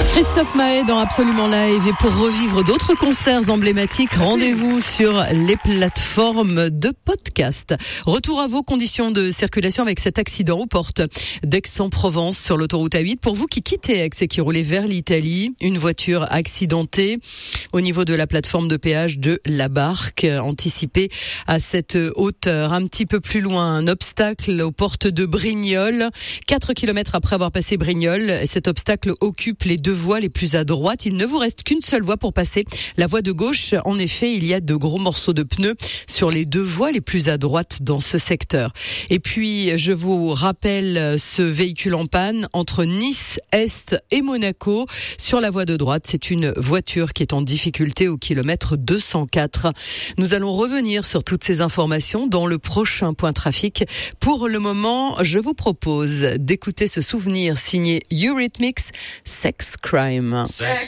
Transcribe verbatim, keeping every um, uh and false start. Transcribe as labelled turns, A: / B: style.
A: Christophe Maé dans Absolument Live, et pour revivre d'autres concerts emblématiques, rendez-vous sur les plateformes de podcast. Retour à vos conditions de circulation avec cet accident aux portes d'Aix-en-Provence sur l'autoroute A huit. Pour vous qui quittez Aix et qui roulez vers l'Italie, une voiture accidentée au niveau de la plateforme de péage de la Barque. Anticipez à cette hauteur. Un petit peu plus loin, un obstacle aux portes de Brignoles. quatre kilomètres après avoir passé Brignoles, cet obstacle occupe les deux voies les plus à droite. Il ne vous reste qu'une seule voie pour passer la voie de gauche. En effet, il y a de gros morceaux de pneus sur les deux voies les plus à droite dans ce secteur. Et puis, je vous rappelle ce véhicule en panne entre Nice Est et Monaco. Sur la voie de droite, c'est une voiture qui est en difficulté au kilomètre deux cent quatre. Nous allons revenir sur toutes ces informations dans le prochain point trafic. Pour le moment, je vous propose d'écouter ce souvenir signé Eurythmics, Sex Crime. Sex